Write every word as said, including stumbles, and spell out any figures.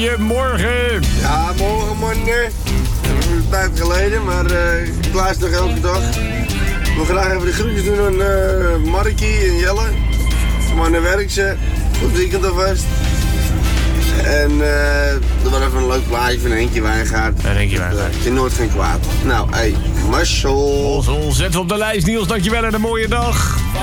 goeiemorgen. Ja, morgen, morgen. Een tijd geleden, maar uh, ik luister nog elke dag. Ik wil graag even de groetjes doen aan uh, Markie en Jelle. Maar naar werk ze. Goed weekend alvast. En uh, er was even een leuk plaatje van Henkie Wijngaard. En Henkie Wijngaard. Het is nooit geen kwaad. Nou, hé, hey, Marcel. Marcel, zetten we op de lijst. Niels, dankjewel en een mooie dag.